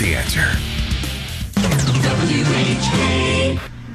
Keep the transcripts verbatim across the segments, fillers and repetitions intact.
The Answer. W H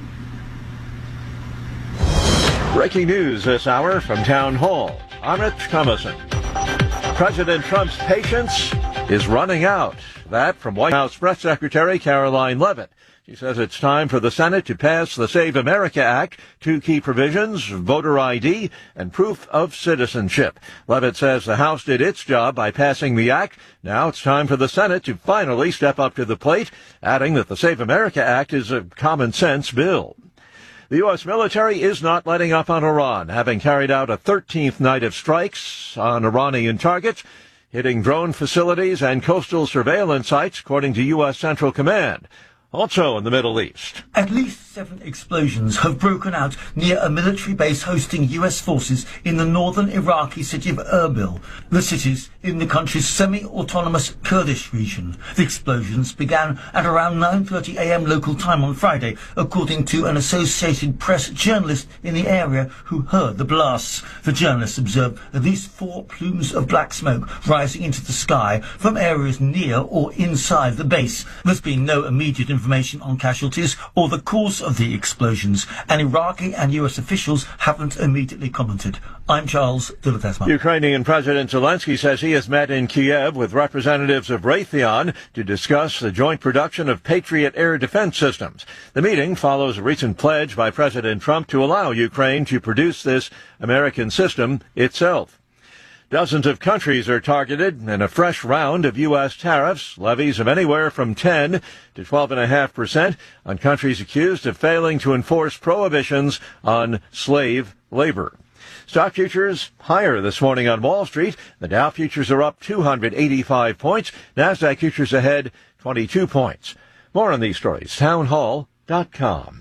A. Breaking news this hour from Town Hall. I'm Rich Thomason. President Trump's patience is running out. That from White House Press Secretary Karoline Leavitt. She says it's time for the Senate to pass the Save America Act, two key provisions, voter I D and proof of citizenship. Leavitt says the House did its job by passing the act. Now it's time for the Senate to finally step up to the plate, adding that the Save America Act is a common-sense bill. The U S military is not letting up on Iran, having carried out a thirteenth night of strikes on Iranian targets, hitting drone facilities and coastal surveillance sites, according to U S Central Command. Also in the Middle East. At least seven explosions have broken out near a military base hosting U S forces in the northern Iraqi city of Erbil. The city's in the country's semi-autonomous Kurdish region. The explosions began at around nine thirty a.m. local time on Friday, according to an Associated Press journalist in the area who heard the blasts. The journalist observed at least four plumes of black smoke rising into the sky from areas near or inside the base. There's been no immediate information on casualties or the cause of the explosions, and Iraqi and U S officials haven't immediately commented. I'm Charles de la Tesma. Ukrainian President Zelensky says he has met in Kiev with representatives of Raytheon to discuss the joint production of Patriot air defense systems. The meeting follows a recent pledge by President Trump to allow Ukraine to produce this American system itself. Dozens of countries are targeted in a fresh round of U S tariffs, levies of anywhere from ten to twelve point five percent on countries accused of failing to enforce prohibitions on slave labor. Stock futures higher this morning on Wall Street. The Dow futures are up two hundred eighty-five points. NASDAQ futures ahead twenty-two points. More on these stories, town hall dot com.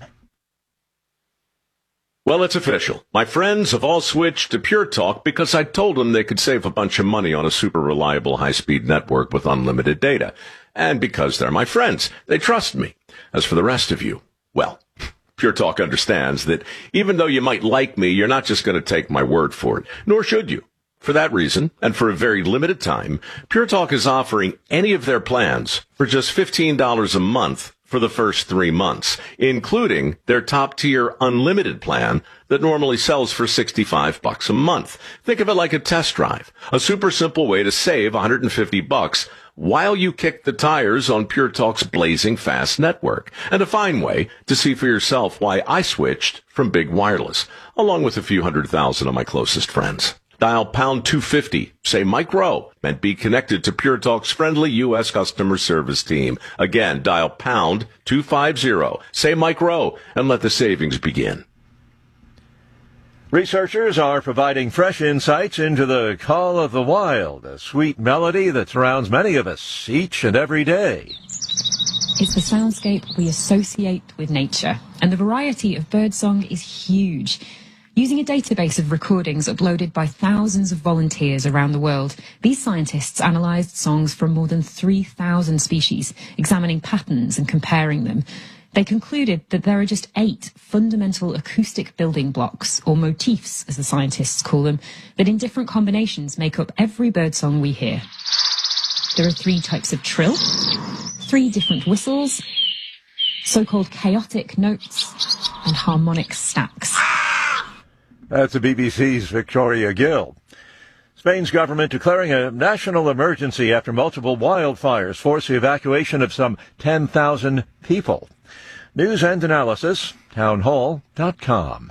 Well, it's official. My friends have all switched to Pure Talk because I told them they could save a bunch of money on a super reliable high-speed network with unlimited data. And because they're my friends, they trust me. As for the rest of you, well, Pure Talk understands that even though you might like me, you're not just going to take my word for it, nor should you. For that reason, and for a very limited time, Pure Talk is offering any of their plans for just fifteen dollars a month for the first three months, including their top-tier unlimited plan that normally sells for sixty-five bucks a month. Think of it like a test drive, a super simple way to save one hundred fifty bucks while you kick the tires on Pure Talk's blazing fast network, and a fine way to see for yourself why I switched from big wireless, along with a few hundred thousand of my closest friends. Dial pound two fifty, say Mike Rowe, and be connected to Pure Talk's friendly U S customer service team. Again, dial pound two fifty, say Mike Rowe, and let the savings begin. Researchers are providing fresh insights into the call of the wild, a sweet melody that surrounds many of us each and every day. It's the soundscape we associate with nature, and the variety of birdsong is huge. Using a database of recordings uploaded by thousands of volunteers around the world, these scientists analysed songs from more than three thousand species, examining patterns and comparing them. They concluded that there are just eight fundamental acoustic building blocks, or motifs as the scientists call them, that in different combinations make up every birdsong we hear. There are three types of trill, three different whistles, so-called chaotic notes, and harmonic stacks. That's the B B C's Victoria Gill. Spain's government declaring a national emergency after multiple wildfires force the evacuation of some ten thousand people. News and analysis, town hall dot com.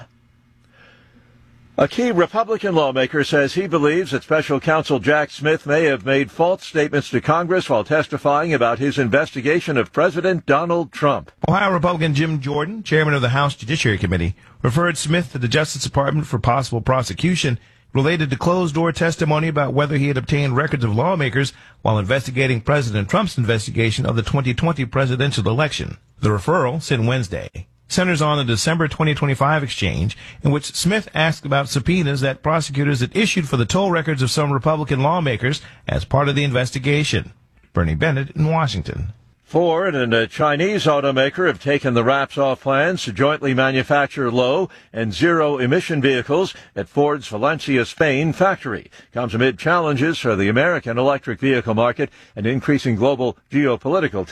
A key Republican lawmaker says he believes that Special Counsel Jack Smith may have made false statements to Congress while testifying about his investigation of President Donald Trump. Ohio Republican Jim Jordan, chairman of the House Judiciary Committee, referred Smith to the Justice Department for possible prosecution related to closed-door testimony about whether he had obtained records of lawmakers while investigating President Trump's investigation of the twenty twenty presidential election. The referral, sent Wednesday, centers on the December twenty twenty-five exchange in which Smith asked about subpoenas that prosecutors had issued for the toll records of some Republican lawmakers as part of the investigation. Bernie Bennett in Washington. Ford and a Chinese automaker have taken the wraps off plans to jointly manufacture low and zero-emission vehicles at Ford's Valencia, Spain factory. Comes amid challenges for the American electric vehicle market and increasing global geopolitical